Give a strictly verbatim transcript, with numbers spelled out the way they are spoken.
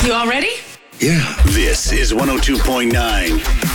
You all ready? Yeah. This is one oh two point nine